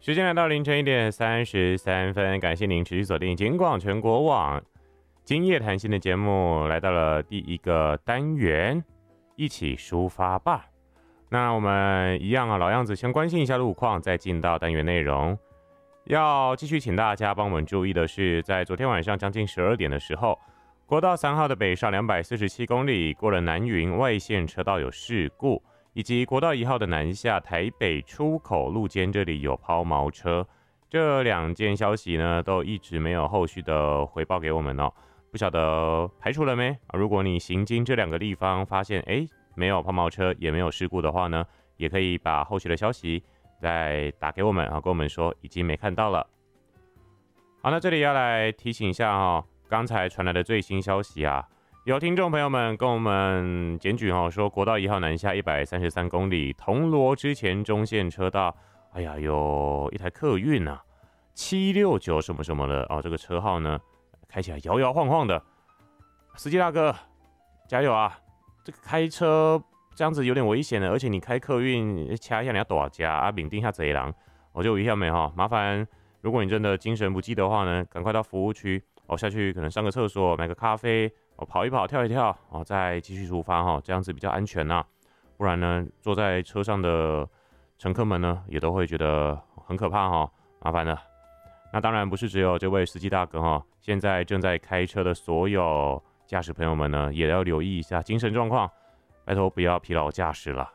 时间来到凌晨1:33，感谢您持续锁定警广全国网。今夜谈心的节目来到了第一个单元，一起抒发吧。那我们一样老样子，先关心一下路况，再进到单元内容。要继续请大家帮我们注意的是，在昨天晚上将近12点的时候，国道3号的北上247公里过了南云外线车道有事故，以及国道1号的南下台北出口路肩这里有抛锚车，这2件消息呢都一直没有后续的回报给我们哦。不晓得排除了没？如果你行经这2个地方发现没有抛锚车也没有事故的话呢，也可以把后续的消息再打给我们，跟我们说已经没看到了。好，那这里要来提醒一下刚才传来的最新消息啊，有听众朋友们跟我们检举说国道1号南下133公里铜锣之前中线车道，有一台客运啊769什么什么的这个车号呢开起来摇摇晃晃的，司机大哥加油啊！这个开车这样子有点危险的，而且你开客运掐一下你要大家啊，领定下贼狼，我就一下没麻烦，如果你真的精神不济的话呢，赶快到服务区下去，可能上个厕所，买个咖啡跑一跑，跳一跳再继续出发这样子比较安全啊。不然呢，坐在车上的乘客们呢也都会觉得很可怕麻烦了。那当然不是只有这位司机大哥现在正在开车的所有驾驶朋友们呢，也要留意一下精神状况，拜托不要疲劳驾驶了。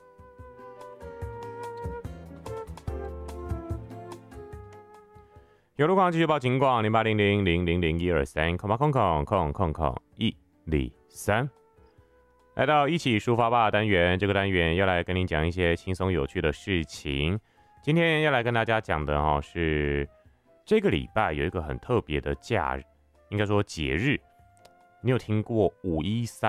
有路况继续报警广0800000123，0800000123。来到一起抒发吧单元，这个单元要来跟你讲一些轻松有趣的事情。今天要来跟大家讲的是这个礼拜有一个很特别的假日，应该说节日。你有听过513